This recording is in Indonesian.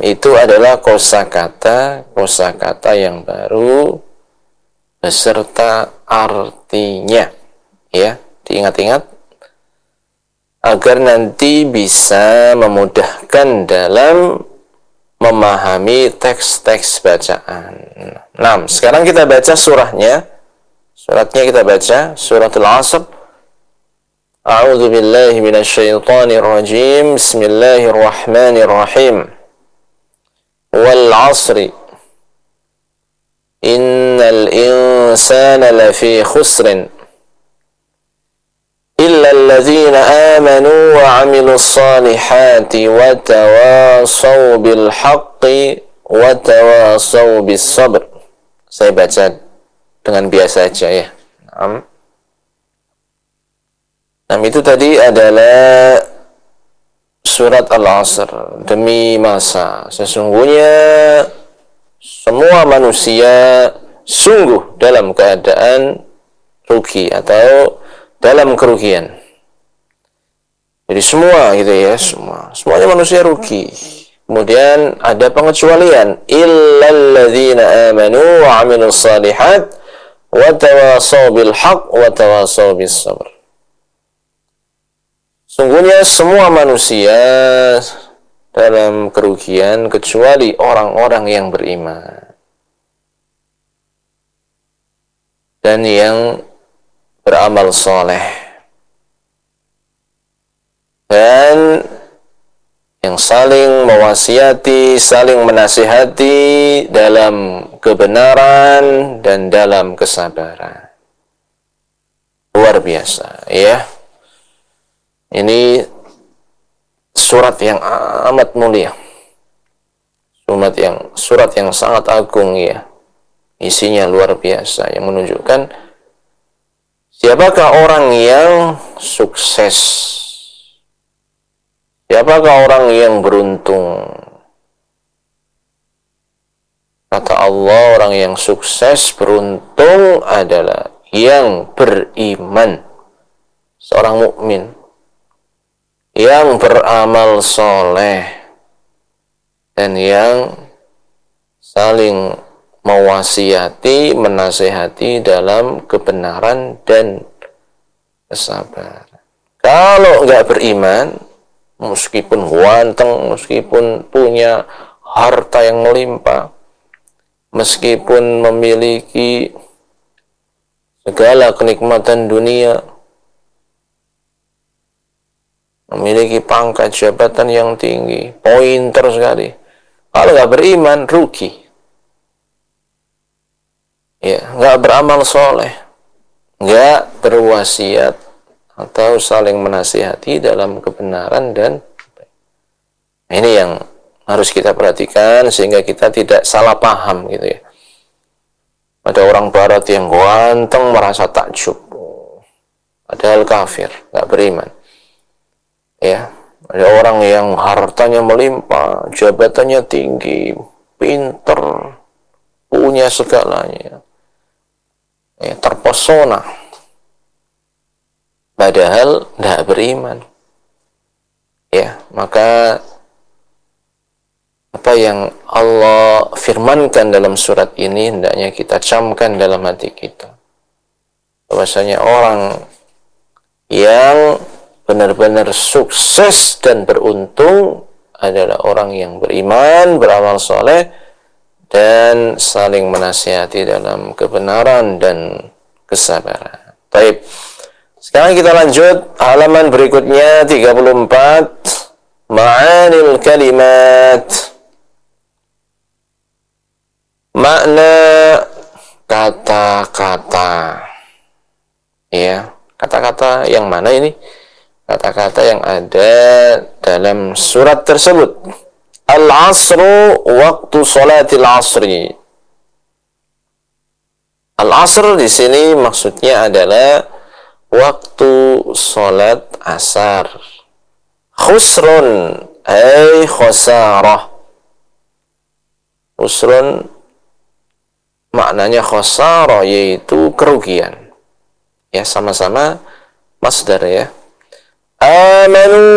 itu adalah kosakata yang baru beserta artinya, ya, diingat-ingat agar nanti bisa memudahkan dalam memahami teks-teks bacaan. Nah, sekarang kita baca surahnya. Suratnya kita baca, suratul Asr. A'udzu billahi minasyaitonir rajim. Bismillahirrahmanirrahim. Wal 'asri. Innal insana lafi khusrin. Illa alladhina amanu wa 'amilus salihati wa tawasaw bil haqqi wa tawasaw bis sabr. Saya baca dengan biasa aja ya. Itu tadi adalah surat Al-Asr. Demi masa, sesungguhnya semua manusia sungguh dalam keadaan rugi atau dalam kerugian. Jadi semua gitu ya, semuanya manusia rugi. Kemudian ada pengecualian, illal ladzina amanu wa 'amilus shalihat wa tawasaw bil haqq wa tawasaw bis sabr. Sungguhnya semua manusia dalam kerugian kecuali orang-orang yang beriman dan yang beramal soleh dan yang saling mewasiati, saling menasihati dalam kebenaran dan dalam kesabaran. Luar biasa, ya. Ini surat yang amat mulia. Surat yang sangat agung, ya. Isinya luar biasa yang menunjukkan siapakah orang yang sukses. Siapakah orang yang beruntung? Kata Allah, orang yang sukses, beruntung adalah yang beriman, seorang mukmin, yang beramal soleh, dan yang saling mewasiati, menasihati dalam kebenaran dan kesabaran. Kalau nggak beriman, meskipun ganteng, meskipun punya harta yang melimpah, meskipun memiliki segala kenikmatan dunia, memiliki pangkat jabatan yang tinggi, pointer sekali, kalau nggak beriman, rugi. Ya, nggak beramal soleh, nggak berwasiat atau saling menasihati dalam kebenaran, dan ini yang harus kita perhatikan sehingga kita tidak salah paham gitu ya. Ada orang barat yang ganteng merasa takjub, padahal kafir, nggak beriman. Ya, ada orang yang hartanya melimpah, jabatannya tinggi, pinter, punya segalanya, ya, terpesona, padahal tidak beriman. Ya, maka apa yang Allah firmankan dalam surat ini hendaknya kita camkan dalam hati kita, bahwasanya orang yang benar-benar sukses dan beruntung adalah orang yang beriman, beramal soleh, dan saling menasihati dalam kebenaran dan kesabaran. Baik. Sekarang kita lanjut halaman berikutnya 34, Ma'anil kalimat. Makna kata-kata. Ya, kata-kata yang mana ini? Kata-kata yang ada dalam surat tersebut. Al-asru waktu salatil asri. Al-asr di sini maksudnya adalah waktu salat asar. Khusrun ay khosarah. Khusrun maknanya khosarah, yaitu kerugian. Ya, sama-sama masdar ya. Amanu